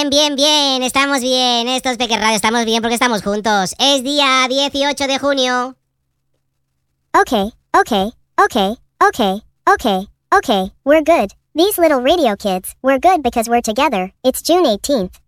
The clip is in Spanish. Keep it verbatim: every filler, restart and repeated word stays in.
Bien, bien, bien, estamos bien. Estos Peque Radio estamos bien porque estamos juntos. Es día dieciocho de junio. Okay, okay, okay, okay, okay, okay, we're good. These little radio kids, we're good because we're together. It's June eighteenth.